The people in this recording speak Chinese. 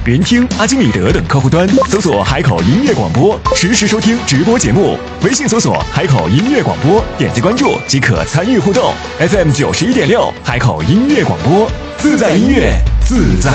云听、阿基米德等客户端搜索海口音乐广播，实时收听直播节目。微信搜索海口音乐广播，点击关注即可参与互动。FM 91.6，海口音乐广播，自在音乐，自在。